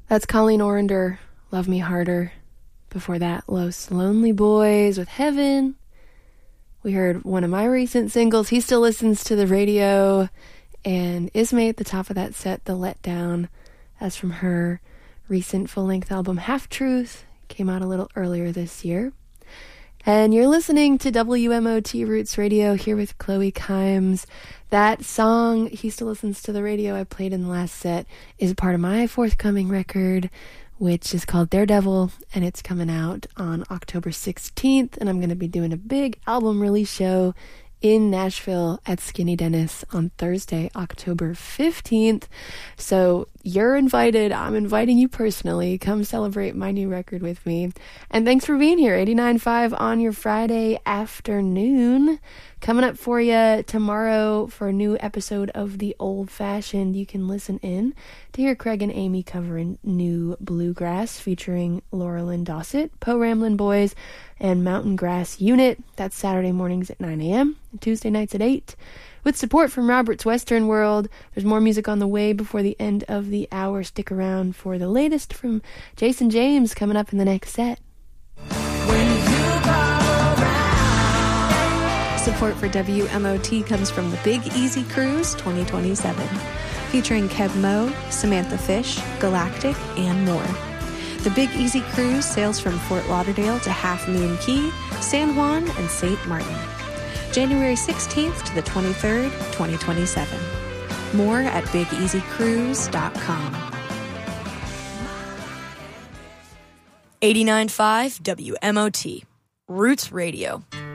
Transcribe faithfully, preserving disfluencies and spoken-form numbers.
That's Colleen Orender, Love Me Harder. Before that, Los Lonely Boys with Heaven. We heard one of my recent singles, He Still Listens to the Radio, and Ismay at the top of that set, The Letdown. That's from her recent full-length album, Half Truth. Came out a little earlier this year. And you're listening to W M O T Roots Radio here with Chloe Kimes. That song, He Still Listens to the Radio, I played in the last set, is a part of my forthcoming record, which is called Daredevil, and it's coming out on October sixteenth, and I'm going to be doing a big album release show in Nashville at Skinny Dennis on Thursday, October fifteenth. So you're invited. I'm inviting you personally. Come celebrate my new record with me. And thanks for being here. eighty-nine point five on your Friday afternoon. Coming up for you tomorrow for a new episode of The Old Fashioned. You can listen in to hear Craig and Amy covering New Bluegrass featuring Laura Lynn Dossett, Poe Ramblin' Boys, and Mountain Grass Unit. That's Saturday mornings at nine a.m. and Tuesday nights at eight. With support from Robert's Western World, there's more music on the way before the end of the hour. Stick around for the latest from Jason James coming up in the next set. When you come around. Support for W M O T comes from the Big Easy Cruise twenty twenty-seven, featuring Kev Moe, Samantha Fish, Galactic, and more. The Big Easy Cruise sails from Fort Lauderdale to Half Moon Cay, San Juan, and Saint Martin. January sixteenth to the twenty-third, twenty twenty-seven. More at big easy cruise dot com. eighty-nine point five W M O T, Roots Radio.